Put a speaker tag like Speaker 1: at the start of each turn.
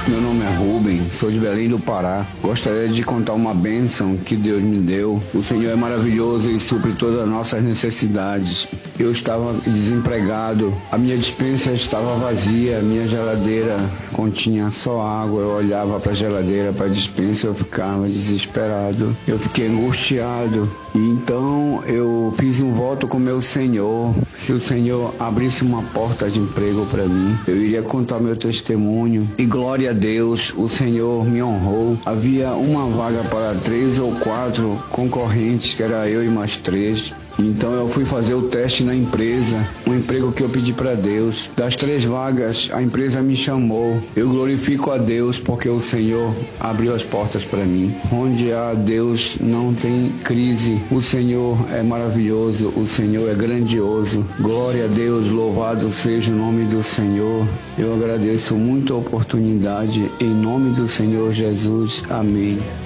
Speaker 1: Meu nome é Rubem, sou de Belém do Pará. Gostaria de contar uma bênção que Deus me deu. O Senhor é maravilhoso e supre todas as nossas necessidades. Eu estava desempregado, a minha despensa estava vazia, a minha geladeira continha só água. Eu olhava para a geladeira, para a despensa, eu ficava desesperado. Eu fiquei angustiado. E então eu fiz um voto com meu Senhor. Se o Senhor abrisse uma porta de emprego para mim, eu iria contar meu testemunho. E glória a Deus, o Senhor me honrou. Havia uma vaga para 3 ou 4 concorrentes, que era eu e mais 3. Então eu fui fazer o teste na empresa, um emprego que eu pedi para Deus. Das 3 vagas, a empresa me chamou. Eu glorifico a Deus porque o Senhor abriu as portas para mim. Onde há Deus não tem crise. O Senhor é maravilhoso, o Senhor é grandioso. Glória a Deus, louvado seja o nome do Senhor. Eu agradeço muito a oportunidade em nome do Senhor Jesus. Amém.